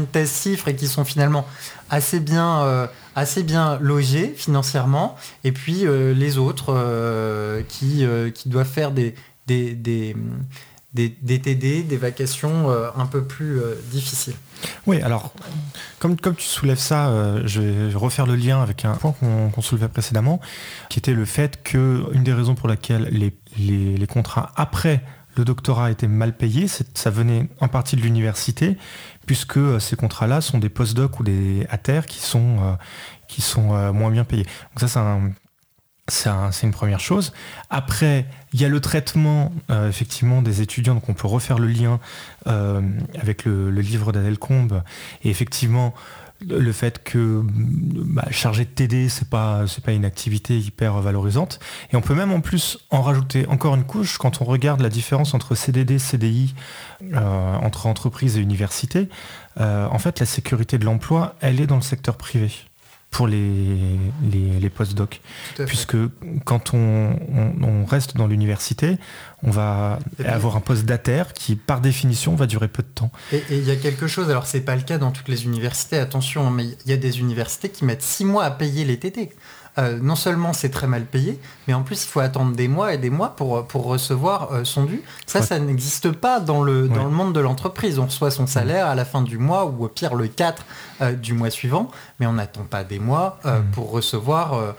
thèse chiffres et qui sont finalement assez bien logés financièrement, et puis les autres qui doivent faire des TD, des vacations un peu plus difficiles. Oui, alors, comme tu soulèves ça, je vais refaire le lien avec un point qu'on soulevait précédemment, qui était le fait qu'une des raisons pour laquelle les contrats après le doctorat étaient mal payés, ça venait en partie de l'université, puisque ces contrats-là sont des post-docs ou des ATER qui sont moins bien payés. Donc ça, c'est une première chose. Après, il y a le traitement effectivement des étudiants, donc on peut refaire le lien avec le livre d'Adèle Combe, et effectivement le fait que chargé de TD, c'est pas une activité hyper valorisante, et on peut même en plus en rajouter encore une couche quand on regarde la différence entre CDD, CDI, entre entreprise et université. En fait, la sécurité de l'emploi, elle est dans le secteur privé pour les post-docs. Puisque quand on reste dans l'université, on va avoir un poste d'ATER qui, par définition, va durer peu de temps. Et il y a quelque chose, alors c'est pas le cas dans toutes les universités, attention, mais il y a des universités qui mettent 6 mois à payer les TT. Non seulement c'est très mal payé, mais en plus il faut attendre des mois et des mois pour recevoir son dû. Ça n'existe pas dans le monde de l'entreprise. On reçoit son salaire à la fin du mois, ou au pire le 4 du mois suivant, mais on n'attend pas des mois pour recevoir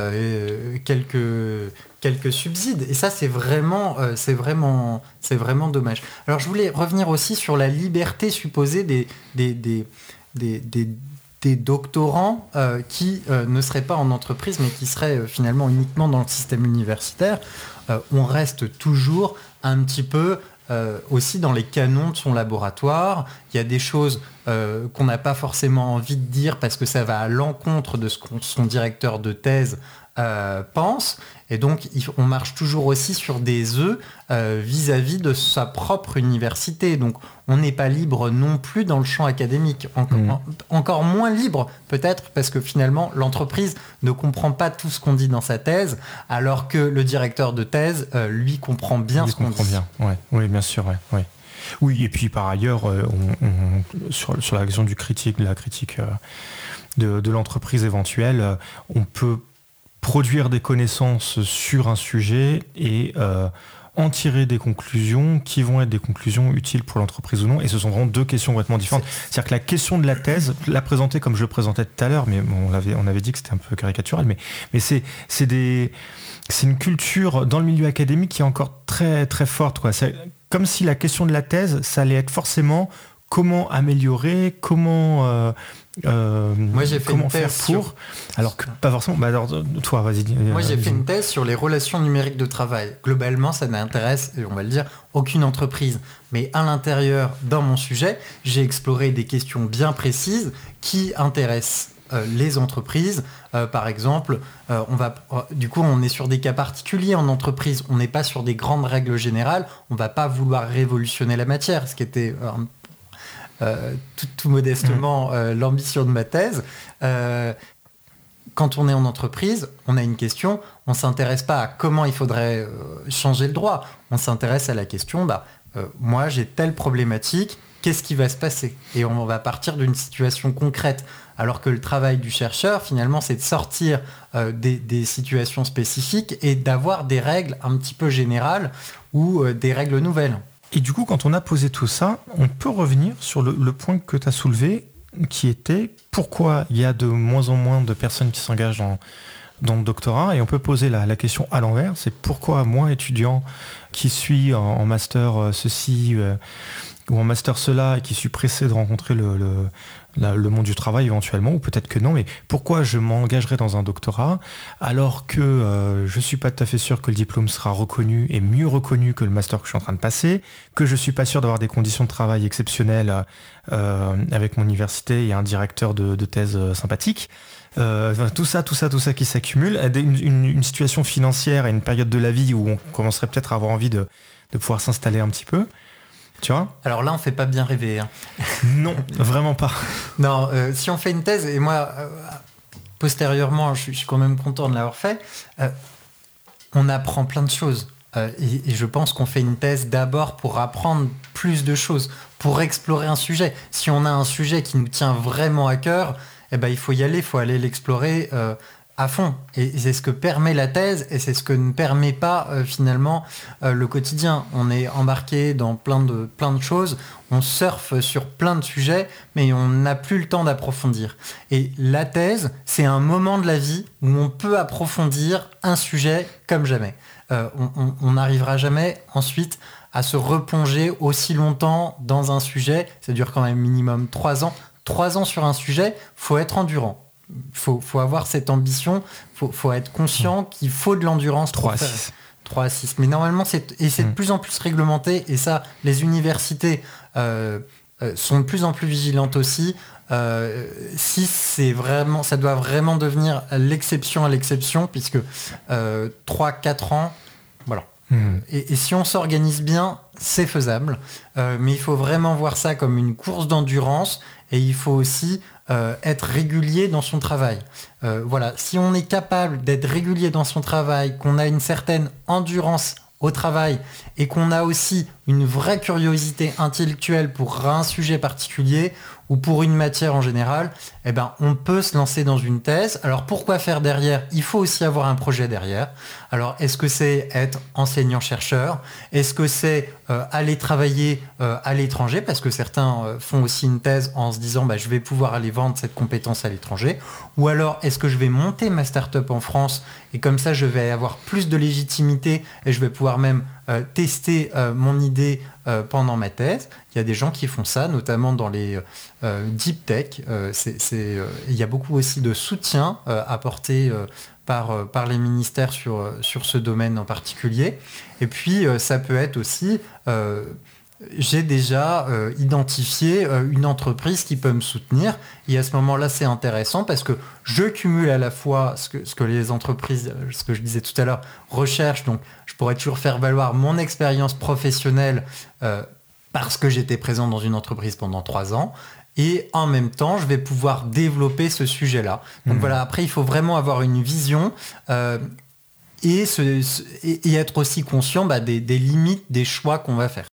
quelques subsides. Et ça, c'est vraiment dommage. Alors je voulais revenir aussi sur la liberté supposée des doctorants qui ne seraient pas en entreprise, mais qui seraient finalement uniquement dans le système universitaire. On reste toujours un petit peu aussi dans les canons de son laboratoire. Il y a des choses qu'on n'a pas forcément envie de dire parce que ça va à l'encontre de ce que son directeur de thèse pense, et donc on marche toujours aussi sur des œufs vis-à-vis de sa propre université. Donc on n'est pas libre non plus dans le champ académique, encore moins libre peut-être, parce que finalement l'entreprise ne comprend pas tout ce qu'on dit dans sa thèse, alors que le directeur de thèse lui comprend bien ce qu'on dit. Bien. Ouais. Oui, bien sûr. Ouais. Oui, et puis par ailleurs, sur la question de la critique de l'entreprise éventuelle, on peut produire des connaissances sur un sujet et en tirer des conclusions qui vont être des conclusions utiles pour l'entreprise ou non. Et ce sont vraiment deux questions complètement différentes. C'est-à-dire que la question de la thèse, la présenter comme je le présentais tout à l'heure, mais on avait dit que c'était un peu caricatural, mais c'est une culture dans le milieu académique qui est encore très, très forte, quoi. C'est comme si la question de la thèse, ça allait être forcément comment améliorer, comment j'ai fait comment une faire thèse pour, alors que pas forcément. Alors, toi, vas-y. Moi, j'ai fait une thèse sur les relations numériques de travail. Globalement, ça n'intéresse, on va le dire, aucune entreprise. Mais à l'intérieur, dans mon sujet, j'ai exploré des questions bien précises qui intéressent les entreprises. Par exemple, on est sur des cas particuliers en entreprise. On n'est pas sur des grandes règles générales. On ne va pas vouloir révolutionner la matière, ce qui était tout modestement l'ambition de ma thèse. Quand on est en entreprise, on a une question, on ne s'intéresse pas à comment il faudrait changer le droit. On s'intéresse à la question, moi j'ai telle problématique, qu'est-ce qui va se passer ? Et on va partir d'une situation concrète. Alors que le travail du chercheur, finalement, c'est de sortir des situations spécifiques et d'avoir des règles un petit peu générales ou des règles nouvelles. Et du coup, quand on a posé tout ça, on peut revenir sur le point que tu as soulevé, qui était pourquoi il y a de moins en moins de personnes qui s'engagent dans le doctorat, et on peut poser la question à l'envers, c'est pourquoi moi, étudiant, qui suis en master ceci ou en master cela, et qui suis pressé de rencontrer le monde du travail éventuellement, ou peut-être que non, mais pourquoi je m'engagerais dans un doctorat alors que je suis pas tout à fait sûr que le diplôme sera reconnu et mieux reconnu que le master que je suis en train de passer, que je suis pas sûr d'avoir des conditions de travail exceptionnelles avec mon université et un directeur de thèse sympathique. Tout ça qui s'accumule, une situation financière et une période de la vie où on commencerait peut-être à avoir envie de pouvoir s'installer un petit peu. Tu vois ? Alors là, on fait pas bien rêver. Hein. Non, vraiment pas. Non, si on fait une thèse, et moi, postérieurement, je suis quand même content de l'avoir fait, on apprend plein de choses. Et je pense qu'on fait une thèse d'abord pour apprendre plus de choses, pour explorer un sujet. Si on a un sujet qui nous tient vraiment à cœur, il faut y aller, il faut aller l'explorer à fond. Et c'est ce que permet la thèse et c'est ce que ne permet pas finalement le quotidien. On est embarqué dans plein de choses, on surfe sur plein de sujets, mais on n'a plus le temps d'approfondir. Et la thèse, c'est un moment de la vie où on peut approfondir un sujet comme jamais. On n'arrivera jamais ensuite à se replonger aussi longtemps dans un sujet. Ça dure quand même minimum 3 ans. 3 ans sur un sujet, faut être endurant. Faut avoir cette ambition, faut être conscient qu'il faut de l'endurance. 3 à 6. 3 à 6. Mais normalement, c'est de plus en plus réglementé. Et ça, les universités sont de plus en plus vigilantes aussi. 6, ça doit vraiment devenir l'exception à l'exception, puisque 3-4 ans, voilà. Et si on s'organise bien, c'est faisable. Mais il faut vraiment voir ça comme une course d'endurance. Et il faut aussi être régulier dans son travail. Voilà, si on est capable d'être régulier dans son travail, qu'on a une certaine endurance au travail et qu'on a aussi une vraie curiosité intellectuelle pour un sujet particulier ou pour une matière en général, on peut se lancer dans une thèse. Alors pourquoi faire derrière ? Il faut aussi avoir un projet derrière. Alors est-ce que c'est être enseignant-chercheur ? Est-ce que c'est aller travailler à l'étranger ? Parce que certains font aussi une thèse en se disant je vais pouvoir aller vendre cette compétence à l'étranger. Ou alors est-ce que je vais monter ma start-up en France et comme ça je vais avoir plus de légitimité et je vais pouvoir même tester mon idée pendant ma thèse. Il y a des gens qui font ça, notamment dans les deep tech. Il y a beaucoup aussi de soutien apporté par les ministères sur ce domaine en particulier. Et puis, ça peut être aussi... j'ai déjà identifié une entreprise qui peut me soutenir. Et à ce moment-là, c'est intéressant parce que je cumule à la fois ce que les entreprises, ce que je disais tout à l'heure, recherchent. Donc, je pourrais toujours faire valoir mon expérience professionnelle parce que j'étais présent dans une entreprise pendant 3 ans. Et en même temps, je vais pouvoir développer ce sujet-là. Donc voilà, après, il faut vraiment avoir une vision et être aussi conscient des limites des choix qu'on va faire.